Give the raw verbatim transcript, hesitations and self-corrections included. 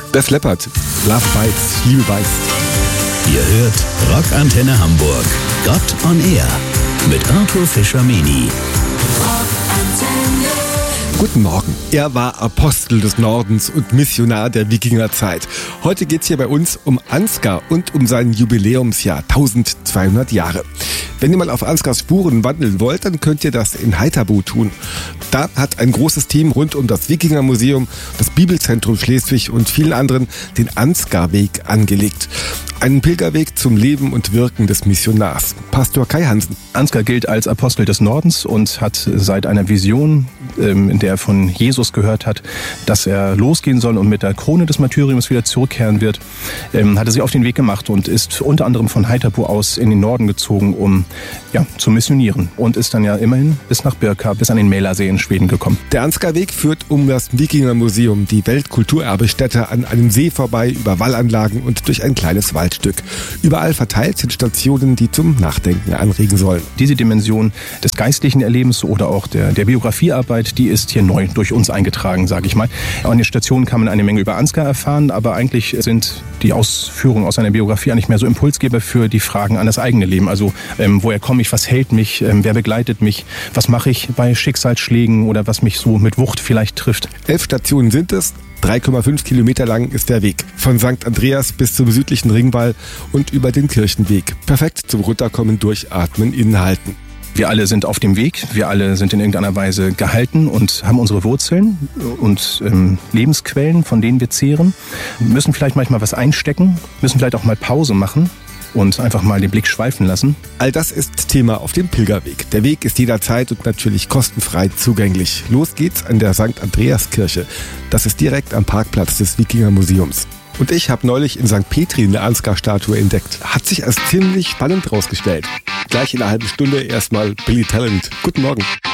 Def Leppard, Love Bites, Liebe beißt. Ihr hört Rockantenne Hamburg, Gott on Air mit Arthur Fischer-Meni. Guten Morgen. Er war Apostel des Nordens und Missionar der Wikingerzeit. Heute geht's hier bei uns um Ansgar und um sein Jubiläumsjahr, eintausendzweihundert Jahre. Wenn ihr mal auf Ansgars Spuren wandeln wollt, dann könnt ihr das in Heiterbu tun. Da hat ein großes Team rund um das Wikingermuseum, das Bibelzentrum Schleswig und vielen anderen den Ansgarweg angelegt. Einen Pilgerweg zum Leben und Wirken des Missionars. Pastor Kai Hansen. Ansgar gilt als Apostel des Nordens und hat seit einer Vision, in der er von Jesus gehört hat, dass er losgehen soll und mit der Krone des Martyriums wieder zurückkehren wird, hat er sich auf den Weg gemacht und ist unter anderem von Heiterbu aus in den Norden gezogen, um ja, zu missionieren. Und ist dann ja immerhin bis nach Birka, bis an den Mälersee in Schweden gekommen. Der Ansgarweg führt um das Wikingermuseum, die Weltkulturerbestätte, an einem See vorbei, über Wallanlagen und durch ein kleines Waldstück. Überall verteilt sind Stationen, die zum Nachdenken anregen sollen. Diese Dimension des geistlichen Erlebens oder auch der, der Biografiearbeit, die ist hier neu durch uns eingetragen, sage ich mal. An den Stationen kann man eine Menge über Ansgar erfahren, aber eigentlich sind die Ausführungen aus seiner Biografie eigentlich mehr so Impulsgeber für die Fragen an das eigene Leben. Also ähm, woher komme ich, was hält mich, ähm, wer begleitet mich, was mache ich bei Schicksalsschlägen oder was mich so mit Wucht vielleicht trifft. Elf Stationen sind es. drei Komma fünf Kilometer lang ist der Weg. Von Sankt Andreas bis zum südlichen Ringwall und über den Kirchenweg. Perfekt zum Runterkommen, Durchatmen, Innehalten. Wir alle sind auf dem Weg, wir alle sind in irgendeiner Weise gehalten und haben unsere Wurzeln und ähm, Lebensquellen, von denen wir zehren. Müssen vielleicht manchmal was einstecken, müssen vielleicht auch mal Pause machen und einfach mal den Blick schweifen lassen. All das ist Thema auf dem Pilgerweg. Der Weg ist jederzeit und natürlich kostenfrei zugänglich. Los geht's an der Sankt Andreas Kirche. Das ist direkt am Parkplatz des Wikingermuseums. Und ich habe neulich in Sankt Petri eine Ansgar-Statue entdeckt. Hat sich als ziemlich spannend rausgestellt. Gleich in einer halben Stunde erstmal Billy Talent. Guten Morgen.